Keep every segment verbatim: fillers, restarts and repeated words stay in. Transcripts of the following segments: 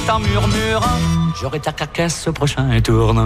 tout en murmurant, j'aurai ta cacasse au prochain tournant.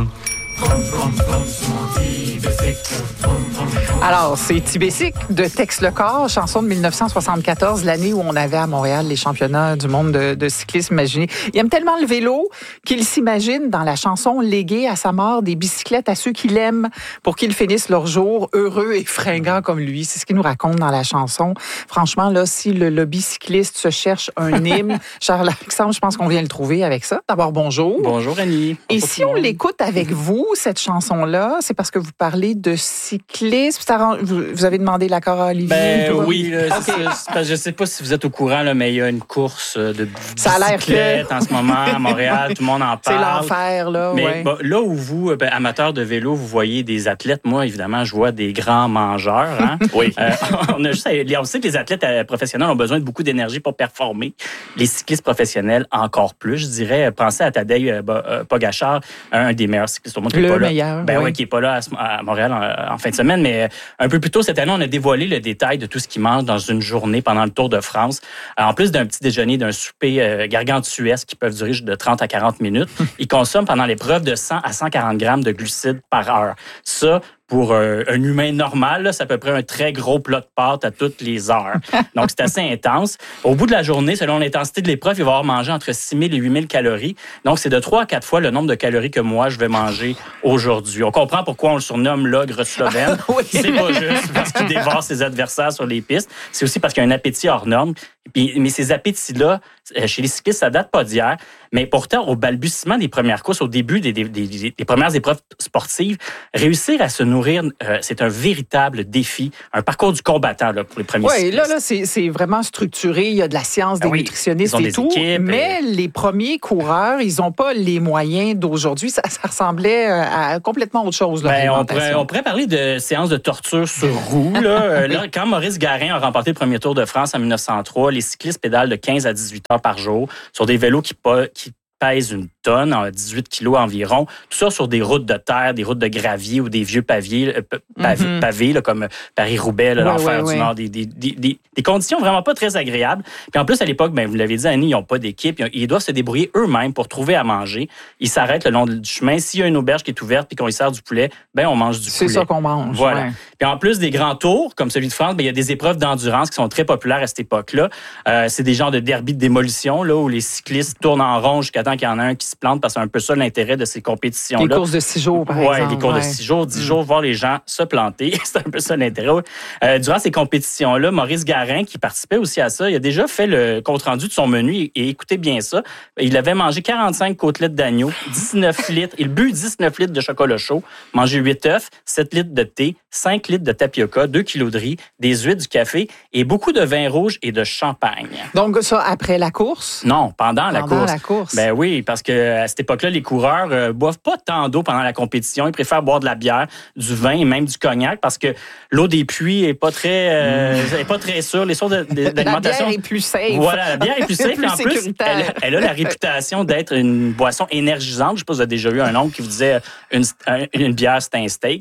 Alors, c'est Tibésic de Tex Le Corps, chanson de dix-neuf cent soixante-quatorze, l'année où on avait à Montréal les championnats du monde de, de cyclisme. Imaginez. Il aime tellement le vélo qu'il s'imagine dans la chanson léguer à sa mort des bicyclettes à ceux qui l'aiment pour qu'ils finissent leur jour heureux et fringants comme lui. C'est ce qu'il nous raconte dans la chanson. Franchement, là, si le lobby cycliste se cherche un hymne, Charles-Alexandre, je pense qu'on vient le trouver avec ça. D'abord, bonjour. Bonjour, Annie. Et si on l'écoute avec vous, cette chanson-là, c'est parce que vous parlez de cyclisme. Vous, vous avez demandé l'accord à Olivier? Ben oui, là, okay. c'est, je ne sais pas si vous êtes au courant, là, mais il y a une course de ça a l'air bicyclette que... en ce moment à Montréal. Tout le monde en parle. C'est l'enfer, là. Mais ouais. bon, là où vous, ben, amateurs de vélo, vous voyez des athlètes, moi, évidemment, je vois des grands mangeurs. Hein? Oui. Euh, on, a juste, on sait que les athlètes professionnels ont besoin de beaucoup d'énergie pour performer. Les cyclistes professionnels, encore plus. Je dirais, pensez à Tadej euh, Pogačar, un des meilleurs cyclistes au monde. Qui le est pas meilleur. Là. Ben oui, ouais, qui n'est pas là à, à Montréal en, en fin de semaine, mais un peu plus tôt cette année, on a dévoilé le détail de tout ce qu'il mange dans une journée pendant le Tour de France. En plus d'un petit déjeuner, d'un souper euh, gargantuesque qui peuvent durer de trente à quarante minutes, il consomme pendant l'épreuve de cent à cent quarante grammes de glucides par heure. Ça, pour euh, un humain normal, là, c'est à peu près un très gros plat de pâtes à toutes les heures. Donc, c'est assez intense. Au bout de la journée, selon l'intensité de l'épreuve, il va avoir mangé entre six mille et huit mille calories. Donc, c'est de trois à quatre fois le nombre de calories que moi, je vais manger aujourd'hui. On comprend pourquoi on le surnomme l'ogre slovène. Oui. C'est pas juste parce qu'il dévore ses adversaires sur les pistes. C'est aussi parce qu'il a un appétit hors norme. Puis, mais ces appétits-là, chez les cyclistes, ça date pas d'hier. Mais pourtant, au balbutiement des premières courses, au début des, des, des, des premières épreuves sportives, réussir à se nourrir, euh, c'est un véritable défi, un parcours du combattant là, pour les premiers cyclistes. Oui, là, là c'est, c'est vraiment structuré. Il y a de la science, des ah oui, nutritionnistes et tout. Équipes, mais et... les premiers coureurs, ils n'ont pas les moyens d'aujourd'hui. Ça, ça ressemblait à complètement autre chose. Là, ben, on, pourrait, on pourrait parler de séances de torture sur roue. Là. Là, quand Maurice Garin a remporté le premier Tour de France en dix-neuf cent trois, les cyclistes pédalent de quinze à dix-huit heures par jour sur des vélos qui, qui pèsent une tonne, dix-huit kilos environ. Tout ça sur des routes de terre, des routes de gravier ou des vieux paviers, pavés, mm-hmm. pavés là, comme Paris-Roubaix, là, ouais, l'enfer ouais, du ouais. Nord. Des, des, des, des conditions vraiment pas très agréables. Puis en plus, à l'époque, ben, vous l'avez dit, Annie, ils n'ont pas d'équipe. Ils doivent se débrouiller eux-mêmes pour trouver à manger. Ils s'arrêtent le long du chemin. S'il y a une auberge qui est ouverte et qu'on y sert du poulet, ben on mange du C'est poulet. C'est ça qu'on mange. Voilà. Ouais. Puis en plus des grands tours, comme celui de France, ben, il y a des épreuves d'endurance qui sont très populaires à cette époque-là. Euh, c'est des genres de derby de démolition là, où les cyclistes tournent en rond jusqu'à temps qu'il y en a un qui se plante, parce que c'est un peu ça l'intérêt de ces compétitions-là. Les courses de six jours, par ouais, exemple. Oui, les courses ouais. de six jours, dix mmh. jours, voir les gens se planter. C'est un peu ça l'intérêt. Euh, durant ces compétitions-là, Maurice Garin, qui participait aussi à ça, il a déjà fait le compte-rendu de son menu et, et écoutez bien ça. Il avait mangé quarante-cinq côtelettes d'agneau, dix-neuf litres, il but dix-neuf litres de chocolat chaud, mangé huit œufs, sept litres de thé, cinq litres de tapioca, deux kilos de riz, des huîtres, du café et beaucoup de vin rouge et de champagne. Donc ça, après la course? Non, pendant, pendant la course. Pendant la course. Ben oui, parce que à cette époque-là, les coureurs euh, boivent pas tant d'eau pendant la compétition. Ils préfèrent boire de la bière, du vin et même du cognac parce que l'eau des puits est pas très, euh, mmh. est pas très sûre. Les sources de, de, d'alimentation. La bière est plus safe. Voilà, la bière est plus safe. plus et en plus, elle, elle a la réputation d'être une boisson énergisante. Je sais pas si vous avez déjà eu un oncle qui vous disait une, une bière, c'est un steak.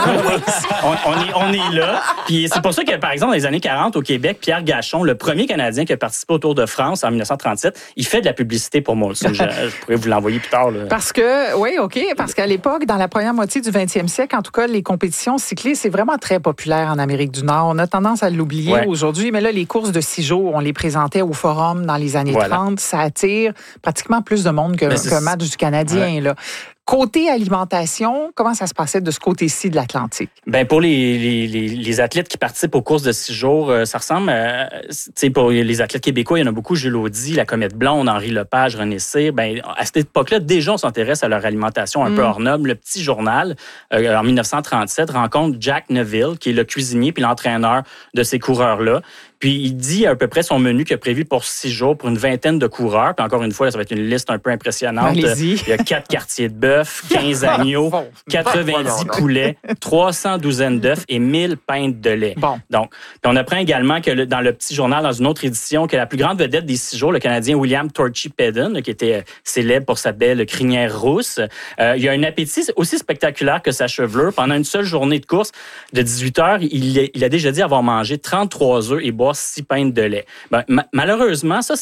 on, on, est, on est là. Puis c'est pour ça que, par exemple, dans les années quarante, au Québec, Pierre Gachon, le premier Canadien qui a participé au Tour de France en dix-neuf cent trente-sept, il fait de la publicité pour Molson. Je, je pourrais vous l'envoyer plus tard. Là. Parce que, oui, OK, parce qu'à l'époque, dans la première moitié du vingtième siècle, en tout cas, les compétitions cyclistes, c'est vraiment très populaire en Amérique du Nord. On a tendance à l'oublier ouais. aujourd'hui, mais là, les courses de six jours, on les présentait au Forum dans les années voilà. trente. Ça attire pratiquement plus de monde que, qu'un match du Canadien, ouais. là. Côté alimentation, comment ça se passait de ce côté-ci de l'Atlantique? Ben pour les, les, les, les athlètes qui participent aux courses de six jours, ça ressemble à, tu sais, pour les athlètes québécois, il y en a beaucoup, Jules Audy, la Comète Blonde, Henri Lepage, René Cyr. Ben, à cette époque-là, déjà, on s'intéresse à leur alimentation un mm. peu hors norme. Le Petit Journal, euh, en dix-neuf cent trente-sept, rencontre Jack Neville, qui est le cuisinier puis l'entraîneur de ces coureurs-là. Puis il dit à peu près son menu qu'il a prévu pour six jours pour une vingtaine de coureurs. Puis encore une fois, là, ça va être une liste un peu impressionnante. Allez-y. Il y a quatre quartiers de bœuf, quinze agneaux, quatre-vingt-dix poulets, trois cents douzaines d'œufs et mille pintes de lait. Bon. Donc, puis on apprend également que le, dans le Petit Journal, dans une autre édition, que la plus grande vedette des six jours, le Canadien William Torchy Peden, qui était célèbre pour sa belle crinière rousse, euh, il a un appétit aussi spectaculaire que sa chevelure. Pendant une seule journée de course de dix-huit heures, il, il a déjà dit avoir mangé trente-trois œufs et boire six pintes de lait. Ben, ma- malheureusement, ça, c'est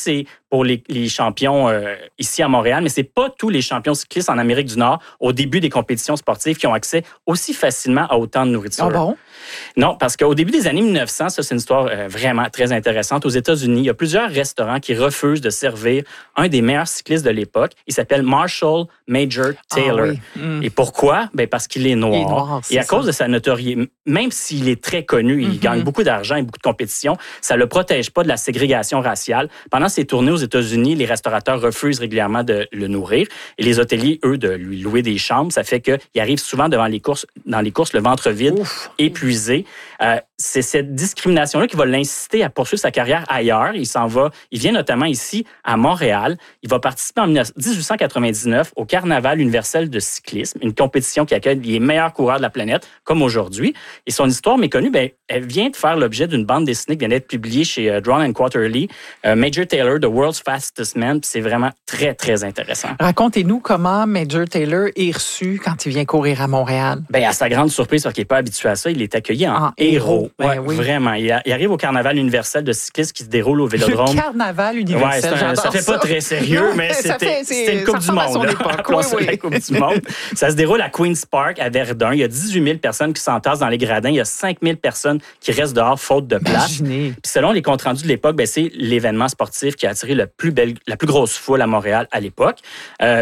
pour les, les champions euh, ici à Montréal, mais c'est pas tous les champions cyclistes en Amérique du Nord au début des compétitions sportives qui ont accès aussi facilement à autant de nourriture. Ah bon? Non, parce qu'au début des années mille neuf cents, ça c'est une histoire euh, vraiment très intéressante. Aux États-Unis, il y a plusieurs restaurants qui refusent de servir un des meilleurs cyclistes de l'époque. Il s'appelle Marshall Major Taylor. Ah oui. mm. Et pourquoi? Ben parce qu'il est noir. Il est noir, et à ça. Cause de sa notoriété, même s'il est très connu, il mm-hmm. gagne beaucoup d'argent et beaucoup de compétitions, ça ne le protège pas de la ségrégation raciale. Pendant ses tournées aux États-Unis, les restaurateurs refusent régulièrement de le nourrir et les hôteliers, eux, de lui louer des chambres. Ça fait qu'il arrive souvent devant les courses, dans les courses le ventre vide, Ouf. épuisé. Euh, c'est cette discrimination-là qui va l'inciter à poursuivre sa carrière ailleurs. Il s'en va, il vient notamment ici à Montréal. Il va participer en dix-huit cent quatre-vingt-dix-neuf au Carnaval universel de cyclisme, une compétition qui accueille les meilleurs coureurs de la planète, comme aujourd'hui. Et son histoire méconnue, ben, elle vient de faire l'objet d'une bande dessinée qui vient d'être publiée chez uh, Drawn and Quarterly, uh, Major Taylor, The World's Fastest Man. C'est vraiment très, très intéressant. Racontez-nous comment Major Taylor est reçu quand il vient courir à Montréal. Ben, à sa grande surprise, parce qu'il n'est pas habitué à ça, il est accueilli en, en héros. Ben ouais, oui. Vraiment. Il, a, il arrive au Carnaval universel de cyclisme qui se déroule au Vélodrome. Le Carnaval universel, ouais, un, ça fait ça. pas très sérieux, mais c'était, c'était une Coupe du Monde. Oui, oui. La Coupe du Monde. Ça se déroule à Queen's Park, à Verdun. Il y a dix-huit mille personnes qui s'entassent dans les gradins. Il y a cinq mille personnes qui restent dehors faute de place. Imaginez. Puis selon les comptes rendus de l'époque, ben, c'est l'événement sportif qui a attiré la plus, belle, la plus grosse foule à Montréal à l'époque. Euh,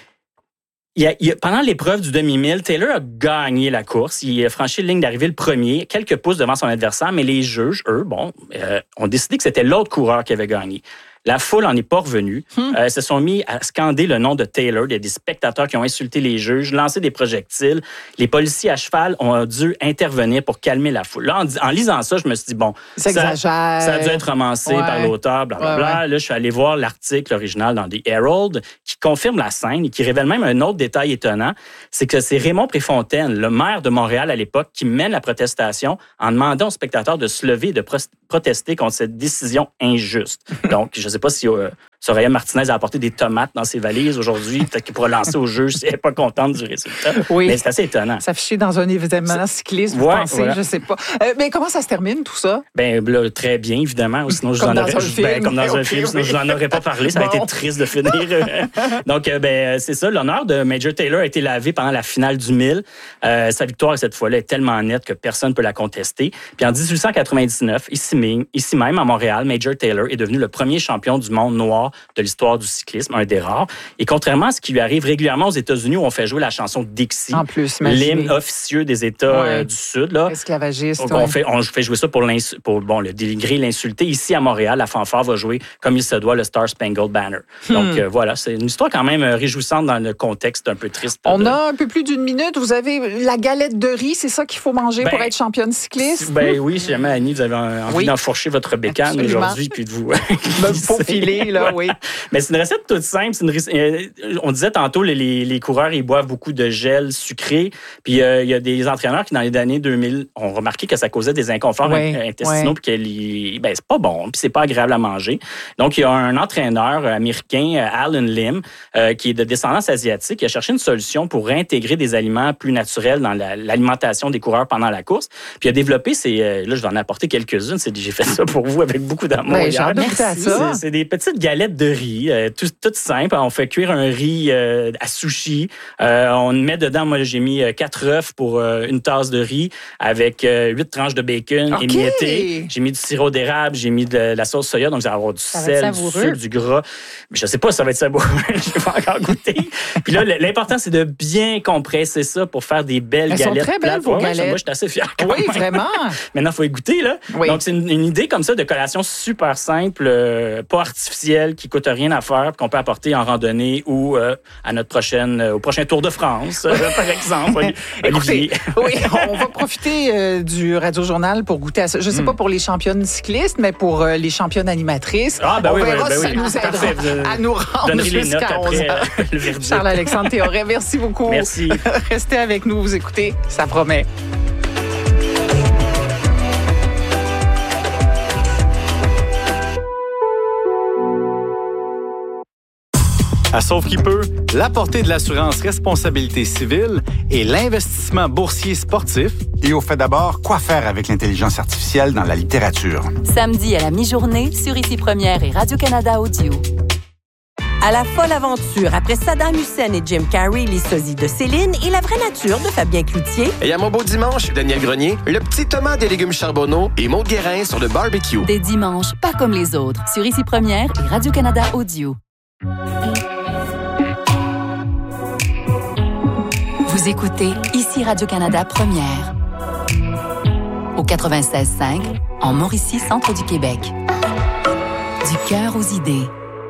Il a, il a, pendant l'épreuve du demi-mille, Taylor a gagné la course. Il a franchi la ligne d'arrivée le premier, quelques pouces devant son adversaire, mais les juges, eux, bon, euh, ont décidé que c'était l'autre coureur qui avait gagné. La foule en est pas revenue. Hmm. Euh, se sont mis à scander le nom de Taylor. Il y a des spectateurs qui ont insulté les juges, lancé des projectiles. Les policiers à cheval ont dû intervenir pour calmer la foule. Là, en, en lisant ça, je me suis dit, bon, ça, ça a dû être romancé ouais. par l'auteur, blablabla. Ouais, ouais. Là, je suis allé voir l'article original dans The Herald qui confirme la scène et qui révèle même un autre détail étonnant. C'est que c'est Raymond Préfontaine, le maire de Montréal à l'époque, qui mène la protestation en demandant aux spectateurs de se lever et de pro- protester contre cette décision injuste. Donc, je ne sais pas si euh, Soraya Martinez a apporté des tomates dans ses valises aujourd'hui. Peut-être qu'il pourra lancer au juge si elle n'est pas contente du résultat. Oui. Mais c'est assez étonnant. S'afficher dans un événement cycliste, vous ouais, pensez, voilà. Je ne sais pas. Euh, mais comment ça se termine, tout ça? Bien, là, très bien, évidemment. Sinon, je comme, dans aurais, je, ben, comme dans okay, un film. Sinon, okay. je n'en aurais pas parlé. Ça bon. aurait été triste de finir. Donc, euh, ben, c'est ça. L'honneur de Major Taylor a été lavé pendant la finale du mille. Euh, sa victoire, cette fois-là, est tellement nette que personne ne peut la contester. Puis en dix-huit cent quatre-vingt-dix-neuf, ici même, ici même à Montréal, Major Taylor est devenu le premier champion du monde noir de l'histoire du cyclisme, un des rares. Et contrairement à ce qui lui arrive régulièrement aux États-Unis où on fait jouer la chanson Dixie, en plus, l'hymne officieux des États ouais. euh, du Sud, là, esclavagiste, on, ouais. fait, on fait jouer ça pour, pour bon, le dénigrer, l'insulter. Ici à Montréal, la fanfare va jouer comme il se doit le Star Spangled Banner. Hmm. Donc euh, voilà, c'est une histoire quand même réjouissante dans le contexte un peu triste. On de... a un peu plus d'une minute. Vous avez la galette de riz, c'est ça qu'il faut manger ben, pour être championne cycliste? Ben oui, si jamais Annie, vous avez envie oui. d'enfourcher votre bécane Absolument. aujourd'hui, puis de vous... me faufiler, là, oui. Mais c'est une recette toute simple. C'est une... On disait tantôt, les, les coureurs, ils boivent beaucoup de gel sucré. Puis euh, il y a des entraîneurs qui, dans les années deux mille, ont remarqué que ça causait des inconforts oui. intestinaux, puis que ben, c'est pas bon, puis c'est pas agréable à manger. Donc, il y a un entraîneur américain, Alan Lim, euh, qui est de descendance asiatique, qui a cherché une solution pour réintégrer des aliments plus naturels dans la, l'alimentation des coureurs pendant la course. Puis il a développé ces... Euh, là, je vais en apporter quelques-unes. C'est, j'ai fait ça pour vous avec beaucoup d'amour. Ben, j'ai hâte à ça. C'est, c'est des petites galettes de riz, euh, tout, tout simple. On fait cuire un riz euh, à sushi. Euh, on met dedans, moi, j'ai mis quatre œufs pour euh, une tasse de riz avec euh, huit tranches de bacon okay. émiettées. J'ai mis du sirop d'érable, j'ai mis de la sauce soya, donc vous allez avoir du ça sel, du sucre, du gras. Mais je sais pas si ça va être savoureux. Je vais pas encore goûter. Puis là, l'important, c'est de bien compresser ça pour faire des belles Elles galettes. Sont très belles, vos ouais, galettes. Moi, je suis assez fier. Oui, même. Vraiment. Maintenant, il faut y goûter, là. Oui. Donc, c'est une, une idée comme ça de collation super simple, euh, pas artificielle, qui coûte rien à faire, qu'on peut apporter en randonnée ou euh, à notre prochaine, euh, au prochain Tour de France, euh, par exemple. Écoutez, oui, on va profiter euh, du Radio-Journal pour goûter à ça. Je ne sais mm. pas pour les championnes cyclistes, mais pour euh, les championnes animatrices. Ah, ben on oui, verra ben si oui. ça nous aidera à nous rendre jusqu'à onze heures. Euh, Charles-Alexandre Théoret, merci beaucoup. Merci. Restez avec nous, vous écoutez, ça promet. À Sauve qui peut, la portée de l'assurance responsabilité civile et l'investissement boursier sportif. Et au fait d'abord, quoi faire avec l'intelligence artificielle dans la littérature? Samedi à la mi-journée sur Ici Première et Radio-Canada Audio. À la folle aventure, après Saddam Hussein et Jim Carrey, les sosies de Céline et la vraie nature de Fabien Cloutier. Et à mon beau dimanche, Daniel Grenier, le petit Thomas des légumes charbonneaux et Maud Guérin sur le barbecue. Des dimanches pas comme les autres sur Ici Première et Radio-Canada Audio. Vous écoutez Ici Radio-Canada Première. Au quatre-vingt-seize cinq, en Mauricie, centre du Québec. Du cœur aux idées.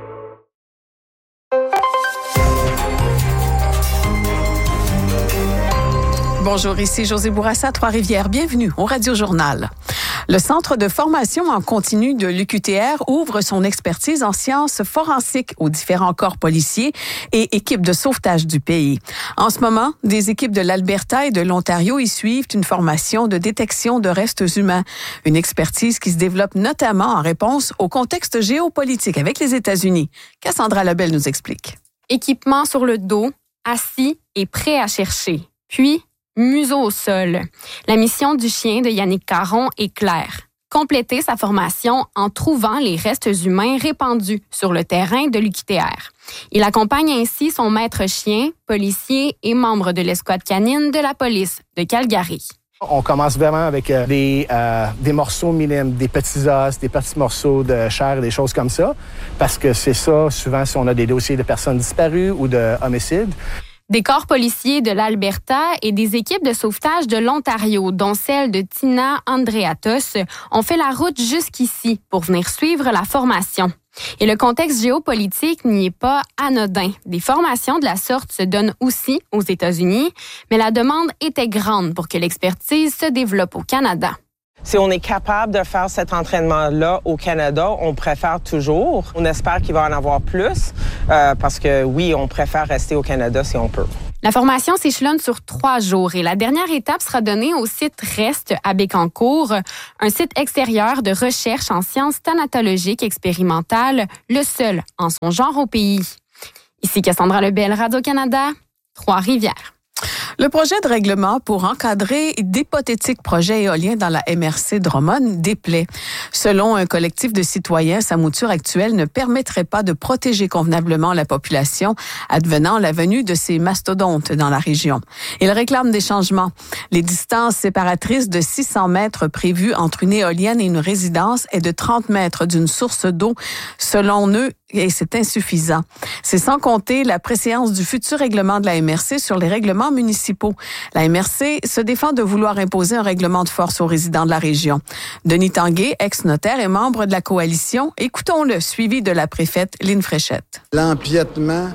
Bonjour, ici Josée Bourassa, Trois-Rivières. Bienvenue au Radio Journal. Le Centre de formation en continu de l'U Q T R ouvre son expertise en sciences forensiques aux différents corps policiers et équipes de sauvetage du pays. En ce moment, des équipes de l'Alberta et de l'Ontario y suivent une formation de détection de restes humains. Une expertise qui se développe notamment en réponse au contexte géopolitique avec les États-Unis. Cassandra Lebel nous explique. Équipement sur le dos, assis et prêt à chercher. Puis, museau au sol. La mission du chien de Yannick Caron est claire. Compléter sa formation en trouvant les restes humains répandus sur le terrain de l'U Q T R. Il accompagne ainsi son maître chien, policier et membre de l'escouade canine de la police de Calgary. On commence vraiment avec euh, des, euh, des morceaux minimes, des petits os, des petits morceaux de chair, des choses comme ça, parce que c'est ça, souvent, si on a des dossiers de personnes disparues ou de homicides. Des corps policiers de l'Alberta et des équipes de sauvetage de l'Ontario, dont celle de Tina Andreatos, ont fait la route jusqu'ici pour venir suivre la formation. Et le contexte géopolitique n'y est pas anodin. Des formations de la sorte se donnent aussi aux États-Unis, mais la demande était grande pour que l'expertise se développe au Canada. Si on est capable de faire cet entraînement-là au Canada, on préfère toujours. On espère qu'il va en avoir plus euh, parce que, oui, on préfère rester au Canada si on peut. La formation s'échelonne sur trois jours et la dernière étape sera donnée au site REST à Bécancour, un site extérieur de recherche en sciences thanatologiques expérimentales, le seul en son genre au pays. Ici Cassandra Lebel, Radio-Canada, Trois-Rivières. Le projet de règlement pour encadrer d'hypothétiques projets éoliens dans la M R C Drummond déplaît. Selon un collectif de citoyens, sa mouture actuelle ne permettrait pas de protéger convenablement la population advenant la venue de ces mastodontes dans la région. Ils réclament des changements. Les distances séparatrices de six cents mètres prévues entre une éolienne et une résidence est de trente mètres d'une source d'eau, selon eux, et c'est insuffisant. C'est sans compter la préséance du futur règlement de la M R C sur les règlements municipaux. La M R C se défend de vouloir imposer un règlement de force aux résidents de la région. Denis Tanguay, ex-notaire et membre de la coalition, écoutons-le, suivi de la préfète Lynne Fréchette. L'empiètement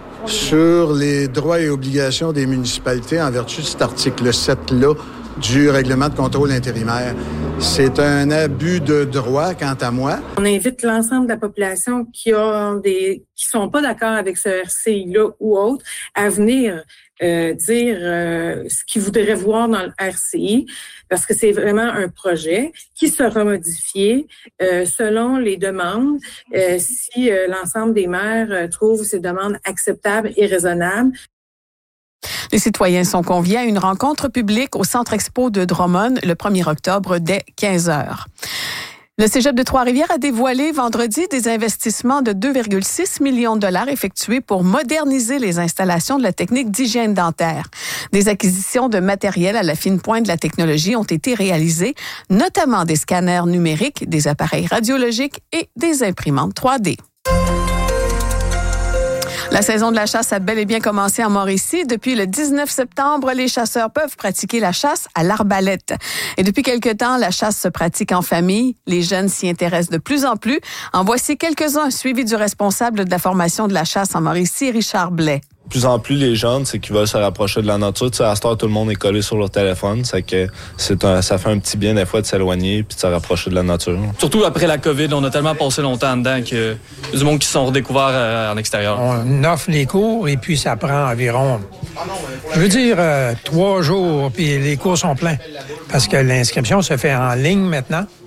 sur les droits et obligations des municipalités en vertu de cet article sept-là du règlement de contrôle intérimaire. C'est un abus de droit, quant à moi. On invite l'ensemble de la population qui a des qui sont pas d'accord avec ce R C I-là ou autre à venir euh, dire euh, ce qu'ils voudraient voir dans le R C I, parce que c'est vraiment un projet qui sera modifié euh, selon les demandes, euh, si euh, l'ensemble des maires euh, trouvent ces demandes acceptables et raisonnables. Les citoyens sont conviés à une rencontre publique au Centre Expo de Drummond le premier octobre dès quinze heures. Le Cégep de Trois-Rivières a dévoilé vendredi des investissements de deux virgule six millions de dollars effectués pour moderniser les installations de la technique d'hygiène dentaire. Des acquisitions de matériel à la fine pointe de la technologie ont été réalisées, notamment des scanners numériques, des appareils radiologiques et des imprimantes trois D. La saison de la chasse a bel et bien commencé en Mauricie. Depuis le dix-neuf septembre, les chasseurs peuvent pratiquer la chasse à l'arbalète. Et depuis quelque temps, la chasse se pratique en famille. Les jeunes s'y intéressent de plus en plus. En voici quelques-uns, suivis du responsable de la formation de la chasse en Mauricie, Richard Blais. De plus en plus, les jeunes, c'est qu'ils veulent se rapprocher de la nature. Tu sais, à cette heure, tout le monde est collé sur leur téléphone. C'est que c'est un, ça fait un petit bien, des fois, de s'éloigner puis de se rapprocher de la nature. Surtout après la COVID, on a tellement passé longtemps dedans qu'il y a du monde qui se sont redécouverts euh, en extérieur. On offre les cours et puis ça prend environ, je veux dire, euh, trois jours, puis les cours sont pleins. Parce que l'inscription se fait en ligne maintenant.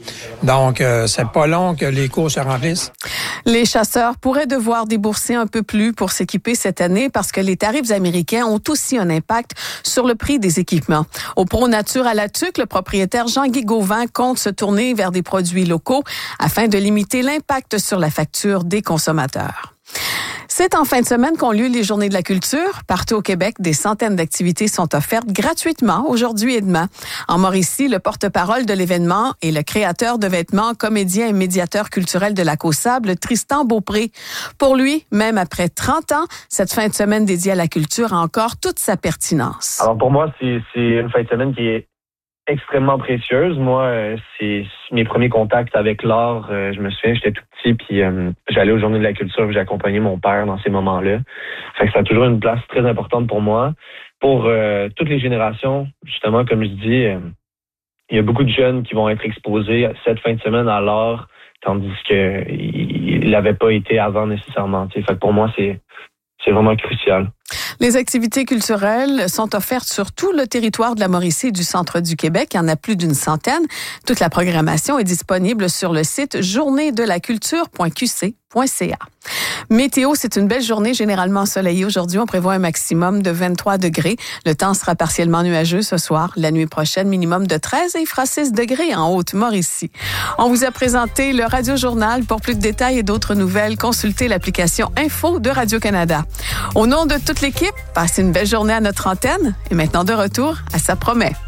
Donc, euh, c'est pas long que les cours se remplissent. Les chasseurs pourraient devoir débourser un peu plus pour s'équiper cette année parce que les tarifs américains ont aussi un impact sur le prix des équipements. Au Pro Nature à la Tuque, le propriétaire Jean-Guy Gauvin compte se tourner vers des produits locaux afin de limiter l'impact sur la facture des consommateurs. C'est en fin de semaine qu'ont lieu les Journées de la culture. Partout au Québec, des centaines d'activités sont offertes gratuitement aujourd'hui et demain. En Mauricie, le porte-parole de l'événement est le créateur de vêtements, comédien et médiateur culturel de Lac aux Sables, Tristan Beaupré. Pour lui, même après trente ans, cette fin de semaine dédiée à la culture a encore toute sa pertinence. Alors pour moi, c'est, c'est une fin de semaine qui est extrêmement précieuse. Moi, euh, c'est mes premiers contacts avec l'art. Euh, je me souviens, j'étais tout petit, puis euh, j'allais aux Journées de la culture, puis j'accompagnais mon père dans ces moments-là. Fait que ça a toujours une place très importante pour moi. Pour euh, toutes les générations, justement, comme je dis, euh, il y a beaucoup de jeunes qui vont être exposés cette fin de semaine à l'art, tandis que il l'avait pas été avant nécessairement. T'sais. Fait que pour moi, c'est c'est vraiment crucial. Les activités culturelles sont offertes sur tout le territoire de la Mauricie et du centre du Québec. Il y en a plus d'une centaine. Toute la programmation est disponible sur le site journée de la culture point q c point c a. Météo, c'est une belle journée généralement ensoleillée. Aujourd'hui, on prévoit un maximum de vingt-trois degrés. Le temps sera partiellement nuageux ce soir. La nuit prochaine, minimum de treize et il fera six degrés en Haute-Mauricie. On vous a présenté le Radio Journal. Pour plus de détails et d'autres nouvelles, consultez l'application Info de Radio-Canada. Au nom de toute l'équipe, passez une belle journée à notre antenne. Et maintenant, de retour à Ça promet.